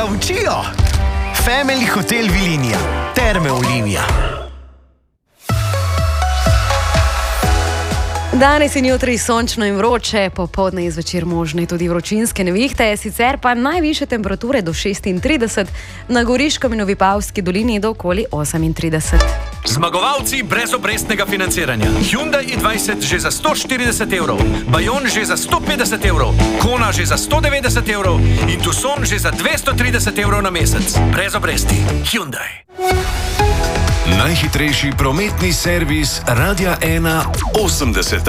učijo. Family Hotel Vilinija, Terme Olimia. Danes in jutri sončno in vroče, popoldne in zvečer možne tudi vročinske nevihte, sicer pa najvišje temperature do 36, na Goriškem in Vipavski dolini do okoli 38. Zmagovalci brezobrestnega financiranja. Hyundai i20 že za 140 evrov, Bayon že za 150 evrov, Kona že za 190 evrov in Tucson že za 230 evrov na mesec. Brez obresti. Hyundai. Najhitrejši prometni servis Radia 1 80.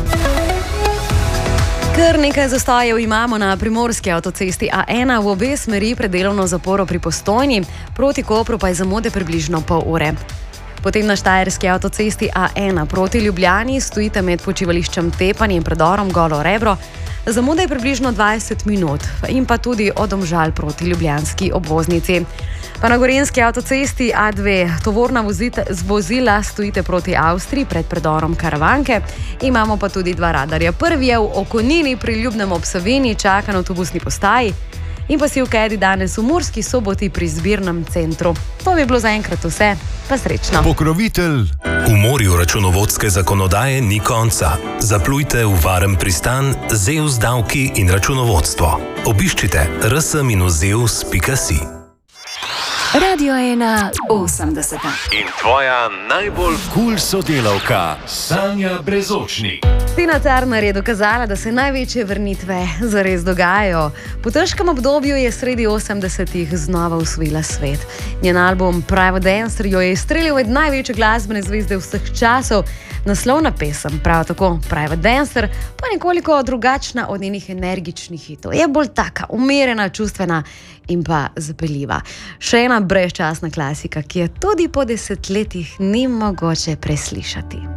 Kar nekaj zastojev imamo na primorski avtocesti A1 v obe smeri pred delovno zaporo pri Postojni, proti Kopru pa je zamude približno pol ure. Potem na štajerski avtocesti A1 proti Ljubljani stojite med počivališčem Tepanje in predorom Golo Rebro. Zamuda je približno 20 minut in pa tudi od Domžal proti ljubljanski obvoznici. Pa na gorenjski avtocesti A2 tovorna vozila stojite proti Avstriji pred predorom Karavanke. Imamo pa tudi dva radarja. Prvi je v Okonini pri Ljubnem ob Savinji, čaka na avtobusni postaji. In pa si v Kedi danes v Murski Soboti pri zbirnem centru. To bi bilo zaenkrat vse, pa srečno. Pokrovitelj. V morju računovodske zakonodaje ni konca. Zaplujte v varen pristan ZEUS davki in računovodstvo. Obiščite rs-zeus.si. Radio 1 80. In tvoja najbolj cool sodelavka Sanja Brezočnik. Tina Turner je dokazala, da se največje vrnitve zares dogajajo. Po težkem obdobju je sredi 80-ih znova osvojila svet. Njen album Private Dancer jo je izstrelil med največje glasbene zvezde vseh časov. Naslovna pesem, prav tako Private Dancer, pa nekoliko drugačna od njenih energičnih hitov. Je bolj taka, umirjena, čustvena in pa zapeljiva. Še ena brezčasna klasika, ki je tudi po desetletjih ni mogoče preslišati.